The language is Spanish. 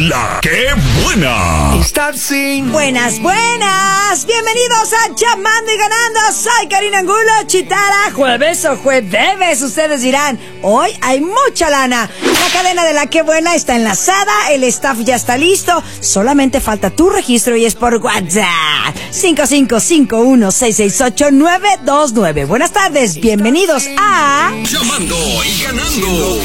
La que buena. Buenas, buenas. Bienvenidos a Llamando y Ganando. Soy Karina Angulo, Chitara. Jueves o jueves, ustedes dirán. Hoy hay mucha lana. La cadena de La que buena está enlazada. El staff ya está listo. Solamente falta tu registro y es por WhatsApp. 5551668929. Buenas tardes. Bienvenidos a Llamando y Ganando.